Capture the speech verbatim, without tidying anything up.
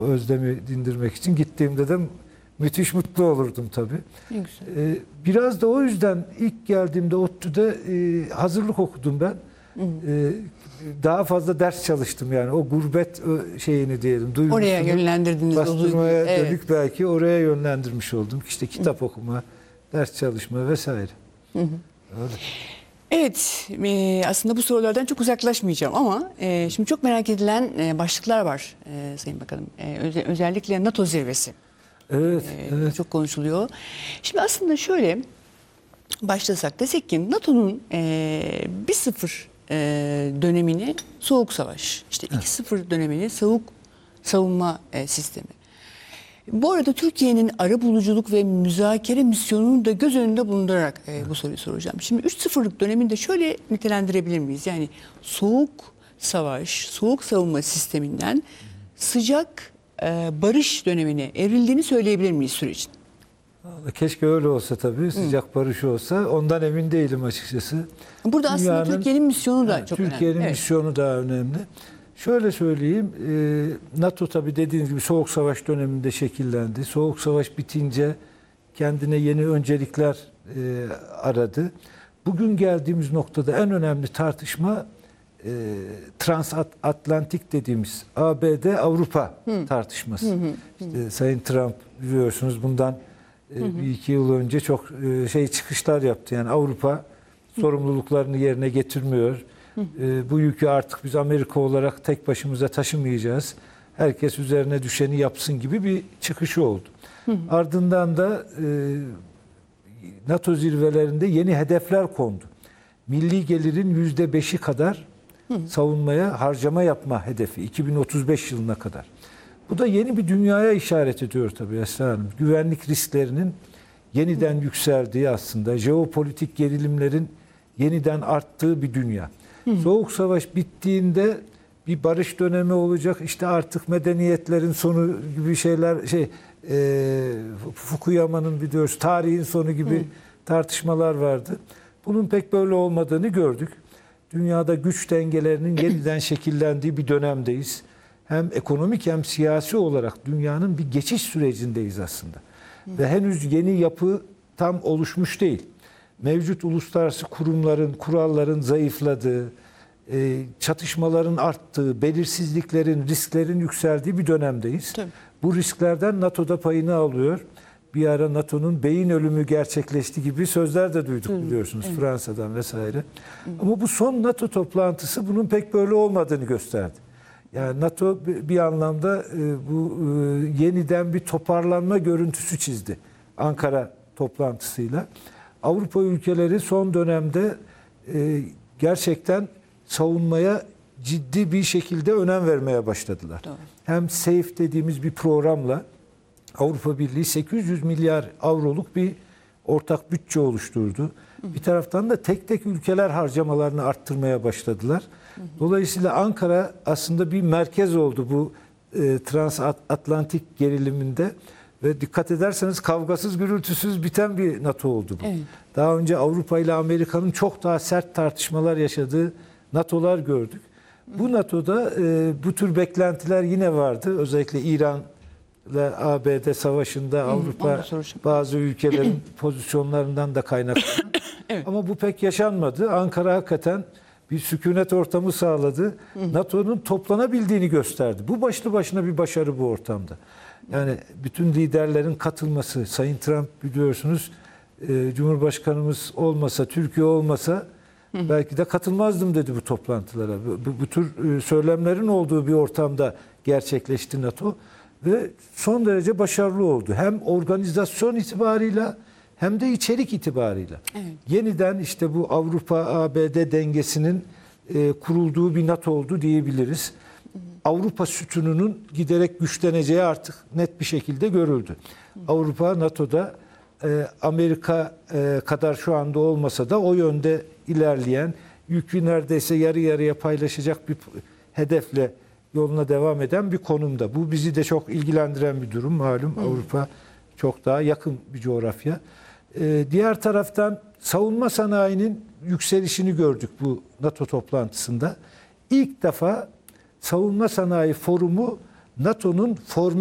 özlemi dindirmek için gittiğimde de müthiş mutlu olurdum tabii. Ne güzel. Ee, biraz da o yüzden ilk geldiğimde ODTÜ'de e, hazırlık okudum ben. Hı hı. Ee, daha fazla ders çalıştım yani o gurbet şeyini diyelim. Duygusunu Oraya yönlendirdiniz. bastırmaya Evet. dönük belki oraya yönlendirmiş oldum. İşte kitap hı. okuma, ders çalışma vesaire. Hı hı. Öyle. Evet, e, aslında bu sorulardan çok uzaklaşmayacağım ama e, şimdi çok merak edilen e, başlıklar var e, Sayın Bakanım. E, öze, özellikle NATO zirvesi. Evet, E, evet. Çok konuşuluyor. Şimdi aslında şöyle başlasak desek ki NATO'nun e, bir sıfır e, dönemini soğuk savaş, işte iki sıfır dönemini soğuk savunma e, sistemi. Bu arada Türkiye'nin arabuluculuk ve müzakere misyonunu da göz önünde bulundurarak e, bu soruyu soracağım. Şimdi üç sıfırlık döneminde şöyle nitelendirebilir miyiz? Yani soğuk savaş, soğuk savunma sisteminden sıcak e, barış dönemine evrildiğini söyleyebilir miyiz sürecin? Keşke öyle olsa tabii, sıcak barış olsa. Ondan emin değilim açıkçası. Burada aslında Dünyanın, Türkiye'nin misyonu da yani çok Türkiye'nin önemli. Evet. misyonu da önemli. Şöyle söyleyeyim, e, NATO tabii dediğiniz gibi Soğuk Savaş döneminde şekillendi. Soğuk Savaş bitince kendine yeni öncelikler e, aradı. Bugün geldiğimiz noktada en önemli tartışma e, transatlantik dediğimiz A B D-Avrupa tartışması. Hı hı. İşte Sayın Trump biliyorsunuz bundan e, hı hı. bir iki yıl önce çok e, şey çıkışlar yaptı. Yani Avrupa sorumluluklarını yerine getirmiyor. E, bu yükü artık biz Amerika olarak tek başımıza taşımayacağız. Herkes üzerine düşeni yapsın gibi bir çıkışı oldu. Hı hı. Ardından da e, NATO zirvelerinde yeni hedefler kondu. Milli gelirin yüzde beşi kadar hı hı. savunmaya harcama yapma hedefi iki bin otuz beş yılına kadar. Bu da yeni bir dünyaya işaret ediyor tabii Esra Hanım. Güvenlik risklerinin yeniden hı. yükseldiği aslında, jeopolitik gerilimlerin yeniden arttığı bir dünya. Hı. Soğuk Savaş bittiğinde bir barış dönemi olacak. İşte artık medeniyetlerin sonu gibi şeyler, şey e, Fukuyama'nın biliyoruz tarihin sonu gibi Hı. tartışmalar vardı. Bunun pek böyle olmadığını gördük. Dünyada güç dengelerinin yeniden şekillendiği bir dönemdeyiz. Hem ekonomik hem siyasi olarak dünyanın bir geçiş sürecindeyiz aslında. Hı. Ve henüz yeni yapı tam oluşmuş değil. Mevcut uluslararası kurumların, kuralların zayıfladığı, çatışmaların arttığı, belirsizliklerin, risklerin yükseldiği bir dönemdeyiz. Tabii. Bu risklerden NATO'da payını alıyor. Bir ara NATO'nun beyin ölümü gerçekleşti gibi sözler de duyduk Hı. biliyorsunuz evet. Fransa'dan vesaire. Hı. Ama bu son NATO toplantısı bunun pek böyle olmadığını gösterdi. Yani NATO bir anlamda bu yeniden bir toparlanma görüntüsü çizdi Ankara toplantısıyla. Avrupa ülkeleri son dönemde gerçekten savunmaya ciddi bir şekilde önem vermeye başladılar. Doğru. Hem SAFE dediğimiz bir programla Avrupa Birliği sekiz yüz milyar avroluk bir ortak bütçe oluşturdu. Hı hı. Bir taraftan da tek tek ülkeler harcamalarını arttırmaya başladılar. Hı hı. Dolayısıyla Ankara aslında bir merkez oldu bu e, transatlantik geriliminde. Ve dikkat ederseniz kavgasız gürültüsüz biten bir NATO oldu bu. Evet. Daha önce Avrupa ile Amerika'nın çok daha sert tartışmalar yaşadığı NATO'lar gördük. Bu NATO'da e, bu tür beklentiler yine vardı. Özellikle İran ile A B D savaşında Avrupa bazı ülkelerin pozisyonlarından da kaynaklı. Evet. Ama bu pek yaşanmadı. Ankara hakikaten bir sükunet ortamı sağladı. NATO'nun toplanabildiğini gösterdi. Bu başlı başına bir başarı bu ortamda. Yani bütün liderlerin katılması, Sayın Trump biliyorsunuz e, Cumhurbaşkanımız olmasa, Türkiye olmasa Hı. belki de katılmazdım dedi bu toplantılara. Bu, bu tür e, söylemlerin olduğu bir ortamda gerçekleşti NATO ve son derece başarılı oldu. Hem organizasyon itibarıyla hem de içerik itibarıyla. Evet. Yeniden işte bu Avrupa-A B D dengesinin e, kurulduğu bir NATO oldu diyebiliriz. Avrupa sütununun giderek güçleneceği artık net bir şekilde görüldü. Avrupa NATO'da e, Amerika e, kadar şu anda olmasa da o yönde ilerleyen, yükü neredeyse yarı yarıya paylaşacak bir hedefle yoluna devam eden bir konumda. Bu bizi de çok ilgilendiren bir durum. Malum hmm. Avrupa çok daha yakın bir coğrafya. E, diğer taraftan savunma sanayinin yükselişini gördük bu NATO toplantısında. İlk defa Savunma Sanayi Forumu NATO'nun formu